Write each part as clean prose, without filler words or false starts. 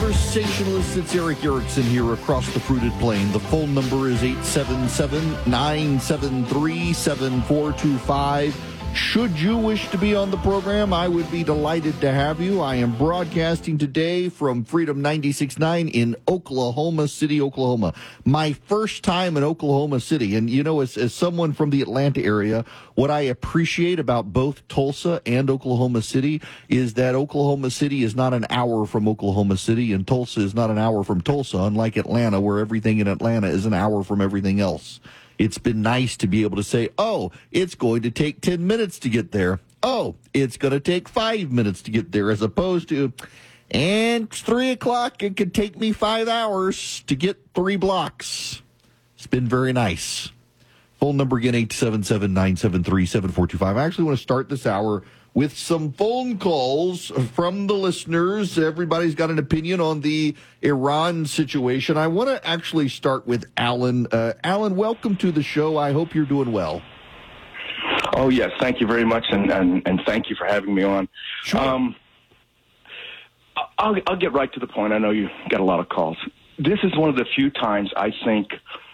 conversationalist. It's Eric Erickson here across the fruited plain. The phone number is 877-973-7425. Should you wish to be on the program, I would be delighted to have you. I am broadcasting today from Freedom 96.9 in Oklahoma City, Oklahoma. My first time in Oklahoma City. And, you know, as someone from the Atlanta area, what I appreciate about both Tulsa and Oklahoma City is that Oklahoma City is not an hour from Oklahoma City, and Tulsa is not an hour from Tulsa, unlike Atlanta, where everything in Atlanta is an hour from everything else. It's been nice to be able to say, oh, it's going to take 10 minutes to get there. Oh, it's going to take 5 minutes to get there, as opposed to, and it's 3 o'clock, it could take me 5 hours to get 3 blocks. It's been very nice. Phone number again, 877-973-7425. I actually want to start this hour with some phone calls from the listeners. Everybody's got an opinion on the Iran situation. I want to actually start with Alan. Alan, welcome to the show. I hope you're doing well. Oh, yes. Thank you very much, and thank you for having me on. Sure. I'll get right to the point. I know you got a lot of calls. This is one of the few times I think,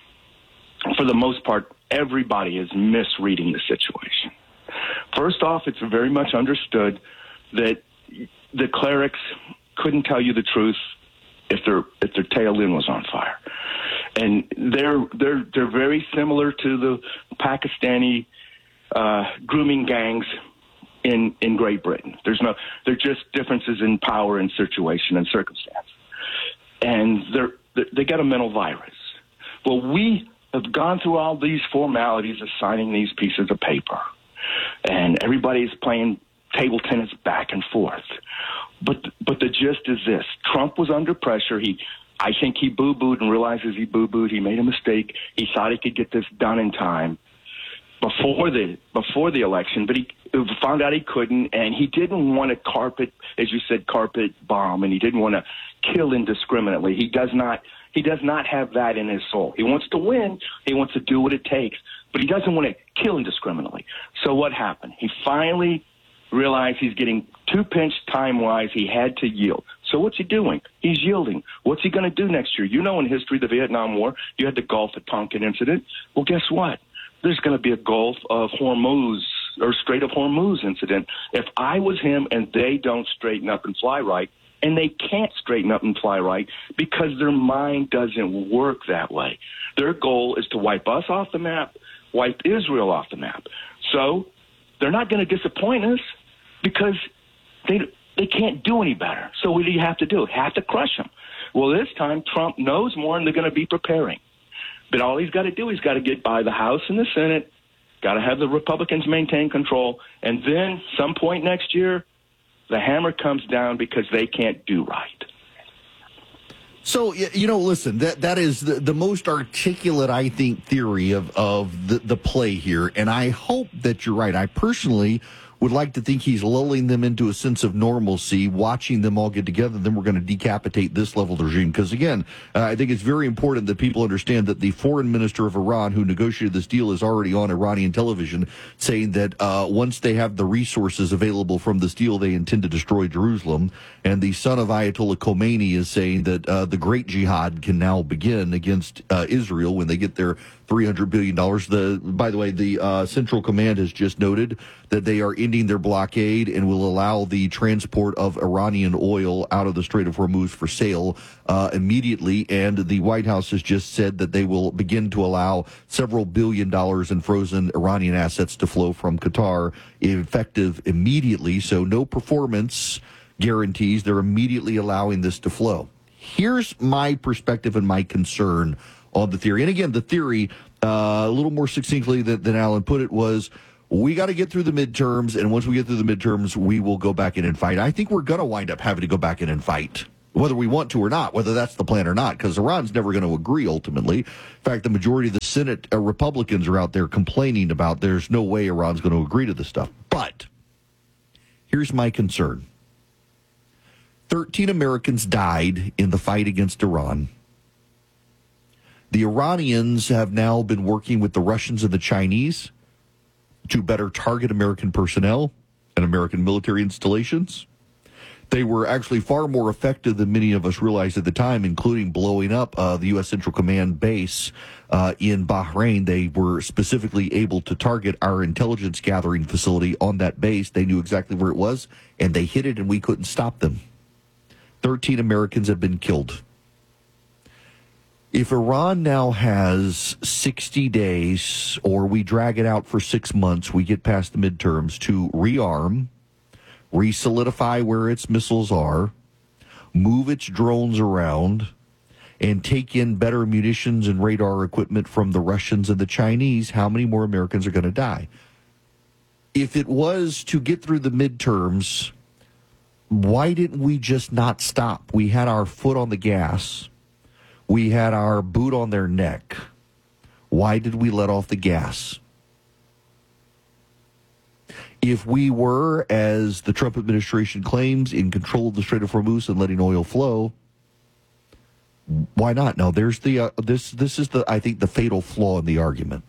for the most part, everybody is misreading the situation. First off, it's very much understood that the clerics couldn't tell you the truth if their tail end was on fire, and they're very similar to the Pakistani grooming gangs in Great Britain. They're just differences in power and situation and circumstance, and they got a mental virus. Well, we have gone through all these formalities of signing these pieces of paper, and everybody's playing table tennis back and forth. But the gist is this: Trump was under pressure. I think he boo-booed and realizes he boo-booed. He made a mistake. He thought he could get this done in time before the election, but he found out he couldn't, and he didn't want to carpet bomb, and he didn't want to kill indiscriminately. He does not have that in his soul. He wants to win. He wants to do what it takes, but he doesn't want to kill indiscriminately. So what happened? He finally realized he's getting too pinched time-wise. He had to yield. So what's he doing? He's yielding. What's he going to do next year? You know, in history, the Vietnam War, you had the Gulf of Tonkin incident. Well, guess what? There's going to be a Gulf of Hormuz or Strait of Hormuz incident. If I was him and they don't straighten up and fly right, and they can't straighten up and fly right because their mind doesn't work that way. Their goal is to wipe us off the map, wipe Israel off the map. So they're not going to disappoint us because they can't do any better. So what do you have to do? Have to crush them. Well, this time Trump knows more, and they're going to be preparing. But all he's got to do is got to get by the House and the Senate, got to have the Republicans maintain control, and then some point next year, the hammer comes down because they can't do right. So, you know, listen, that is the most articulate, I think, theory of the play here. And I hope that you're right. I personally would like to think he's lulling them into a sense of normalcy, watching them all get together. Then we're going to decapitate this level of regime. Because, again, I think it's very important that people understand that the foreign minister of Iran who negotiated this deal is already on Iranian television saying that once they have the resources available from this deal, they intend to destroy Jerusalem. And the son of Ayatollah Khomeini is saying that the great jihad can now begin against Israel when they get their $300 billion. By the way, the Central Command has just noted that they are ending their blockade and will allow the transport of Iranian oil out of the Strait of Hormuz for sale immediately. And the White House has just said that they will begin to allow several $billion in frozen Iranian assets to flow from Qatar, effective immediately. So no performance guarantees. They're immediately allowing this to flow. Here's my perspective and my concern on the theory. And again, the theory, a little more succinctly than Alan put it, was we got to get through the midterms, and once we get through the midterms, we will go back in and fight. I think we're going to wind up having to go back in and fight, whether we want to or not, whether that's the plan or not, because Iran's never going to agree ultimately. In fact, the majority of the Senate Republicans are out there complaining about there's no way Iran's going to agree to this stuff. But here's my concern. 13 Americans died in the fight against Iran. The Iranians have now been working with the Russians and the Chinese to better target American personnel and American military installations. They were actually far more effective than many of us realized at the time, including blowing up the U.S. Central Command base in Bahrain. They were specifically able to target our intelligence gathering facility on that base. They knew exactly where it was, and they hit it, and we couldn't stop them. 13 Americans have been killed. If Iran now has 60 days, or we drag it out for 6 months, we get past the midterms, to rearm, re-solidify where its missiles are, move its drones around, and take in better munitions and radar equipment from the Russians and the Chinese, how many more Americans are going to die? If it was to get through the midterms, why didn't we just not stop? We had our foot on the gas. We had our boot on their neck. Why did we let off the gas? If we were, as the Trump administration claims, in control of the Strait of Hormuz and letting oil flow, why not? Now, there's the this is the, I think, the fatal flaw in the argument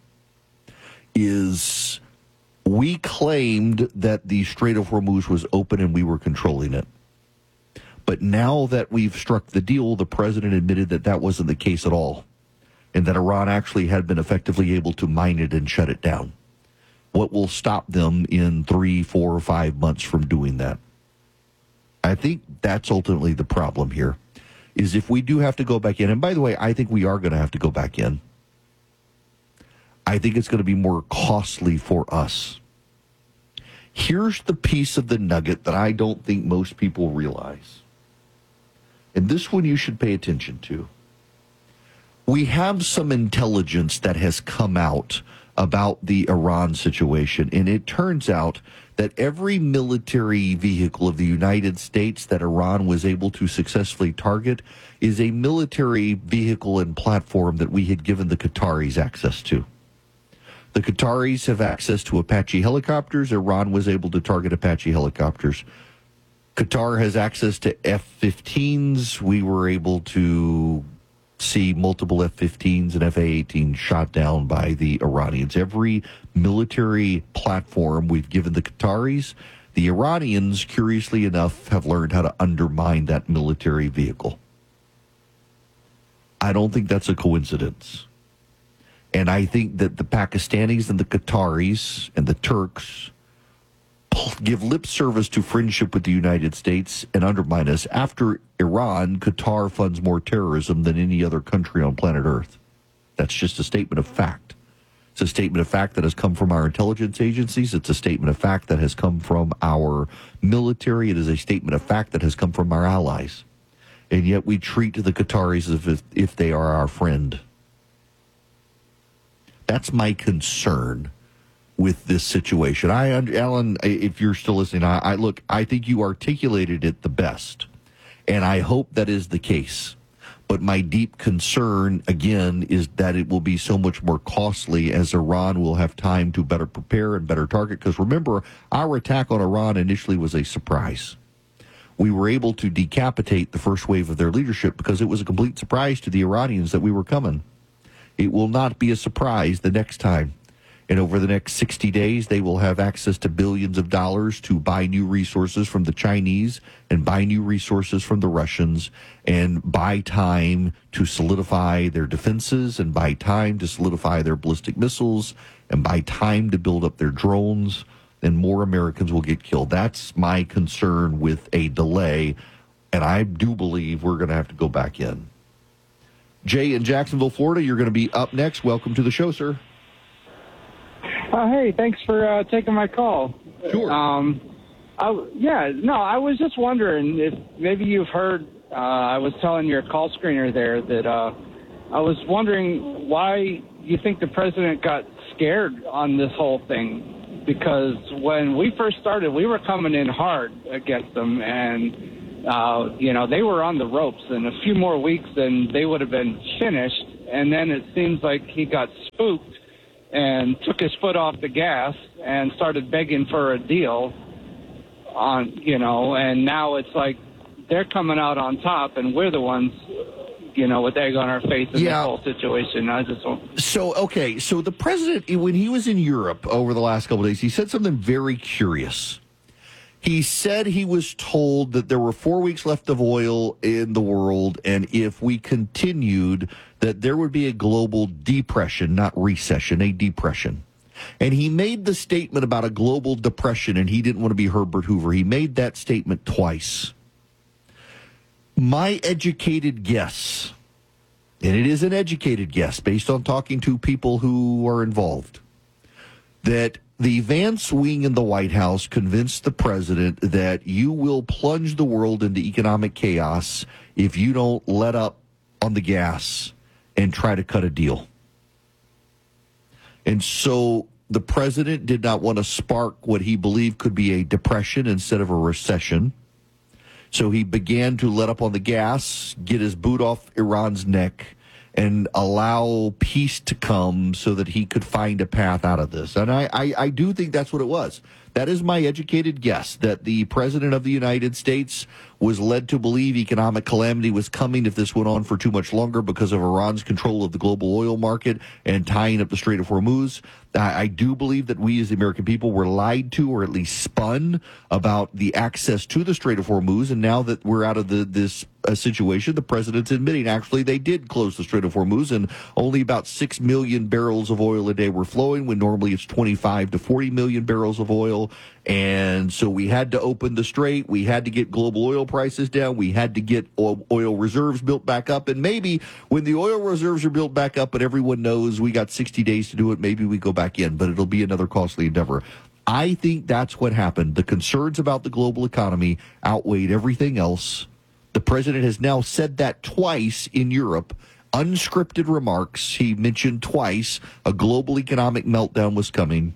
is we claimed that the Strait of Hormuz was open and we were controlling it. But now that we've struck the deal, the president admitted that that wasn't the case at all, and that Iran actually had been effectively able to mine it and shut it down. What will stop them in 3, 4, or 5 months from doing that? I think that's ultimately the problem here, is if we do have to go back in, and by the way, I think we are going to have to go back in. I think it's going to be more costly for us. Here's the piece of the nugget that I don't think most people realize. And this one you should pay attention to. We have some intelligence that has come out about the Iran situation, and it turns out that every military vehicle of the United States that Iran was able to successfully target is a military vehicle and platform that we had given the Qataris access to. The Qataris have access to Apache helicopters. Iran was able to target Apache helicopters. Qatar has access to F-15s. We were able to see multiple F-15s and F-A-18 shot down by the Iranians. Every military platform we've given the Qataris, the Iranians, curiously enough, have learned how to undermine that military vehicle. I don't think that's a coincidence. And I think that the Pakistanis and the Qataris and the Turks give lip service to friendship with the United States and undermine us. After Iran, Qatar funds more terrorism than any other country on planet Earth. That's just a statement of fact. It's a statement of fact that has come from our intelligence agencies. It's a statement of fact that has come from our military. It is a statement of fact that has come from our allies. And yet we treat the Qataris as if they are our friend. That's my concern with this situation. Alan, if you're still listening, I think you articulated it the best, and I hope that is the case. But my deep concern, again, is that it will be so much more costly as Iran will have time to better prepare and better target. Because remember, our attack on Iran initially was a surprise. We were able to decapitate the first wave of their leadership because it was a complete surprise to the Iranians that we were coming. It will not be a surprise the next time. And over the next 60 days, they will have access to billions of dollars to buy new resources from the Chinese and buy new resources from the Russians and buy time to solidify their defenses and buy time to solidify their ballistic missiles and buy time to build up their drones, and more Americans will get killed. That's my concern with a delay, and I do believe we're going to have to go back in. Jay in Jacksonville, Florida, you're going to be up next. Welcome to the show, sir. Hey, thanks for taking my call. Sure. I was just wondering if maybe you've heard, I was telling your call screener there that I was wondering why you think the president got scared on this whole thing. Because when we first started, we were coming in hard against them, and, they were on the ropes. In a few more weeks, and they would have been finished. And then it seems like he got spooked and took his foot off the gas and started begging for a deal and now it's like they're coming out on top and we're the ones, with egg on our face in this whole situation. So the president, when he was in Europe over the last couple of days, he said something very curious. He said he was told that there were 4 weeks left of oil in the world, and if we continued, that there would be a global depression, not recession, a depression. And he made the statement about a global depression, and he didn't want to be Herbert Hoover. He made that statement twice. My educated guess, and it is an educated guess based on talking to people who are involved, that the Vance wing in the White House convinced the president that you will plunge the world into economic chaos if you don't let up on the gas and try to cut a deal. And so the president did not want to spark what he believed could be a depression instead of a recession. So he began to let up on the gas, get his boot off Iran's neck, and allow peace to come so that he could find a path out of this. And I do think that's what it was. That is my educated guess, that the president of the United States was led to believe economic calamity was coming if this went on for too much longer because of Iran's control of the global oil market and tying up the Strait of Hormuz. I do believe that we as the American people were lied to, or at least spun, about the access to the Strait of Hormuz. And now that we're out of this situation, the president's admitting actually they did close the Strait of Hormuz, and only about 6 million barrels of oil a day were flowing when normally it's 25 to 40 million barrels of oil. And so we had to open the strait. We had to get global oil prices down. We had to get oil reserves built back up. And maybe when the oil reserves are built back up and everyone knows we got 60 days to do it, maybe we go back in, but it'll be another costly endeavor. I think that's what happened. The concerns about the global economy outweighed everything else. The president has now said that twice in Europe. Unscripted remarks. He mentioned twice a global economic meltdown was coming.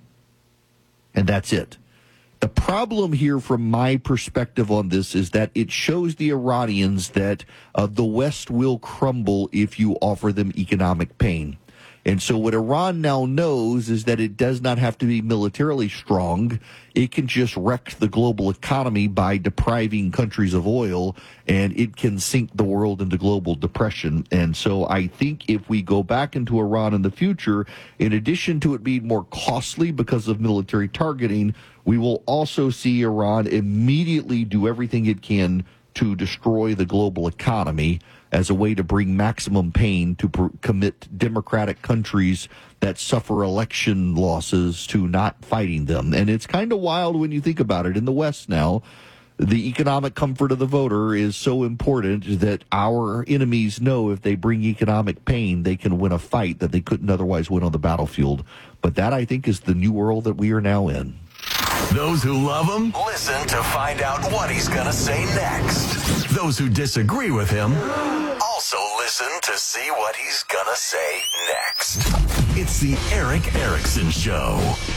And that's it. The problem here, from my perspective on this, is that it shows the Iranians that the West will crumble if you offer them economic pain. And so what Iran now knows is that it does not have to be militarily strong. It can just wreck the global economy by depriving countries of oil, and it can sink the world into global depression. And so I think if we go back into Iran in the future, in addition to it being more costly because of military targeting, we will also see Iran immediately do everything it can to destroy the global economy as a way to bring maximum pain to commit democratic countries that suffer election losses to not fighting them. And it's kind of wild when you think about it. In the West now, the economic comfort of the voter is so important that our enemies know if they bring economic pain, they can win a fight that they couldn't otherwise win on the battlefield. But that, I think, is the new world that we are now in. Those who love him, listen to find out what he's going to say next. Those who disagree with him, also listen to see what he's going to say next. It's the Erick Erickson Show.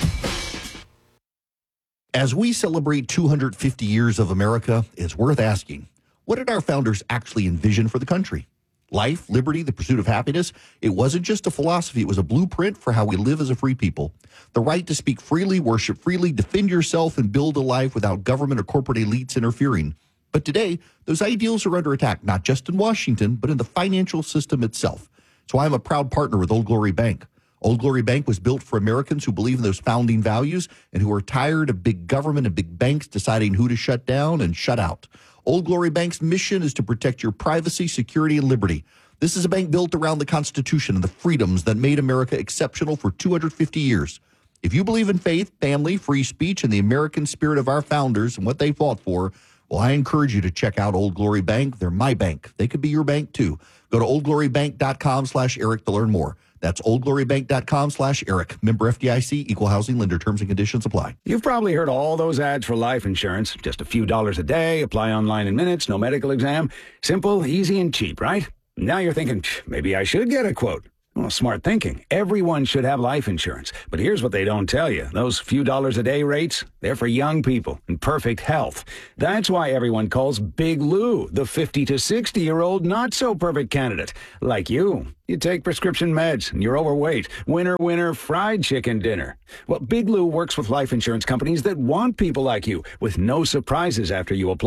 As we celebrate 250 years of America, it's worth asking, what did our founders actually envision for the country? Life, liberty, the pursuit of happiness. It wasn't just a philosophy. It was a blueprint for how we live as a free people. The right to speak freely, worship freely, defend yourself, and build a life without government or corporate elites interfering. But today, those ideals are under attack, not just in Washington, but in the financial system itself. So I'm a proud partner with Old Glory Bank. Old Glory Bank was built for Americans who believe in those founding values and who are tired of big government and big banks deciding who to shut down and shut out. Old Glory Bank's mission is to protect your privacy, security, and liberty. This is a bank built around the Constitution and the freedoms that made America exceptional for 250 years. If you believe in faith, family, free speech, and the American spirit of our founders and what they fought for, well, I encourage you to check out Old Glory Bank. They're my bank. They could be your bank, too. Go to oldglorybank.com/Eric to learn more. That's oldglorybank.com/Eric. Member FDIC, equal housing lender. Terms and conditions apply. You've probably heard all those ads for life insurance. Just a few dollars a day, apply online in minutes, no medical exam. Simple, easy, and cheap, right? Now you're thinking, maybe I should get a quote. Well, smart thinking. Everyone should have life insurance. But here's what they don't tell you. Those few dollars a day rates, they're for young people in perfect health. That's why everyone calls Big Lou the 50 to 60-year-old not-so-perfect candidate. Like you. You take prescription meds and you're overweight. Winner, fried chicken dinner. Well, Big Lou works with life insurance companies that want people like you with no surprises after you apply.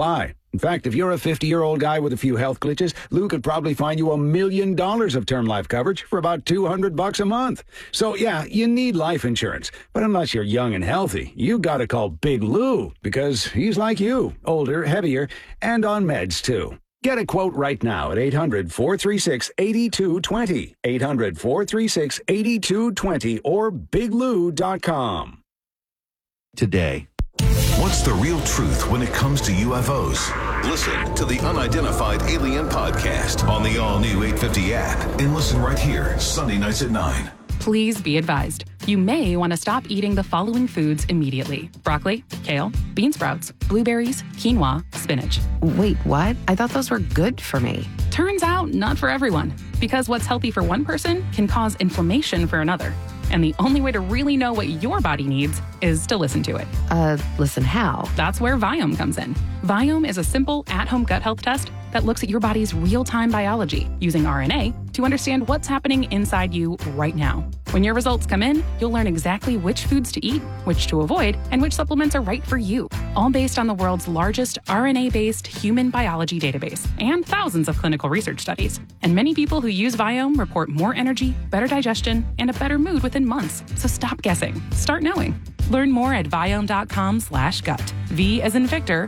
In fact, if you're a 50-year-old guy with a few health glitches, Lou could probably find you $1 million of term life coverage for about $200 a month. So yeah, you need life insurance. But unless you're young and healthy, you gotta call Big Lou, because he's like you, older, heavier, and on meds too. Get a quote right now at 800-436-8220, 800-436-8220, or biglou.com. Today. What's the real truth when it comes to UFOs? Listen to the Unidentified Alien Podcast on the all-new 850 app and listen right here, Sunday nights at 9. Please be advised, you may want to stop eating the following foods immediately: broccoli, kale, bean sprouts, blueberries, quinoa, spinach. Wait, what? I thought those were good for me. Turns out, not for everyone, because what's healthy for one person can cause inflammation for another. And the only way to really know what your body needs is to listen to it. Listen how? That's where Viome comes in. Viome is a simple at-home gut health test that looks at your body's real-time biology using RNA to understand what's happening inside you right now. When your results come in, you'll learn exactly which foods to eat, which to avoid, and which supplements are right for you, all based on the world's largest RNA-based human biology database and thousands of clinical research studies. And many people who use Viome report more energy, better digestion, and a better mood within months. So stop guessing. Start knowing. Learn more at Viome.com/gut. V as in Victor,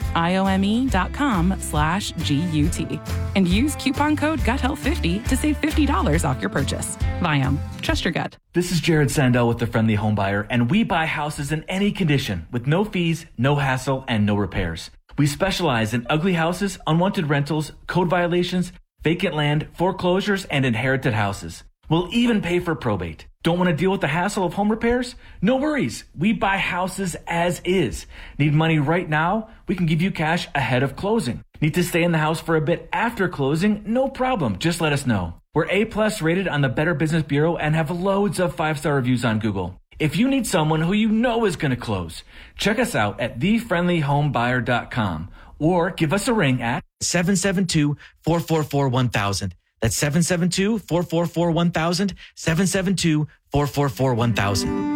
IOME.com/GUT. And use coupon code GUTHEALTH50 to save $50 off your purchase. Viome. Trust your gut. This is Jared Sandell with The Friendly Home Buyer, and we buy houses in any condition with no fees, no hassle, and no repairs. We specialize in ugly houses, unwanted rentals, code violations, vacant land, foreclosures, and inherited houses. We'll even pay for probate. Don't want to deal with the hassle of home repairs? No worries. We buy houses as is. Need money right now? We can give you cash ahead of closing. Need to stay in the house for a bit after closing? No problem. Just let us know. We're A+ rated on the Better Business Bureau and have loads of 5-star reviews on Google. If you need someone who you know is going to close, check us out at thefriendlyhomebuyer.com or give us a ring at 772-444-1000. That's 772-444-1000, 772-444-1000.